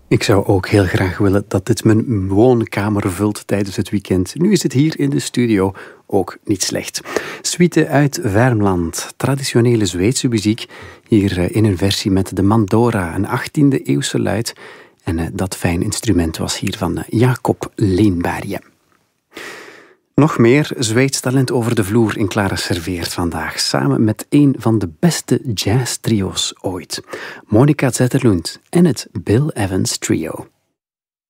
Ik zou ook heel graag willen dat dit mijn woonkamer vult tijdens het weekend. Nu is het hier in de studio ook niet slecht. Suite uit Värmland, traditionele Zweedse muziek. Hier in een versie met de mandora, een 18e-eeuwse luid. En dat fijn instrument was hier van Jacob Leenberg. Nog meer Zweeds talent over de vloer in Clara Serveert vandaag. Samen met een van de beste jazztrio's ooit. Monica Zetterlund en het Bill Evans Trio.